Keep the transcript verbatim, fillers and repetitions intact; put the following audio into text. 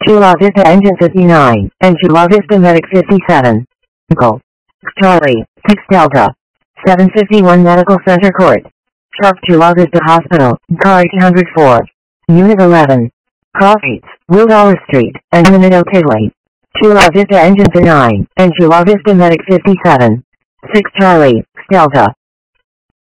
Chula Vista Engine fifty-nine, and Chula Vista Medic fifty-seven. Go. Charlie, six Delta. seven fifty-one Medical Center Court. Sharp Chula Vista Hospital, car eight oh four. Unit eleven. Crossgates, Willdollar Street, and Minito Italy. Chula Vista Engine fifty-nine, and Chula Vista Medic fifty-seven. six Charlie, Delta.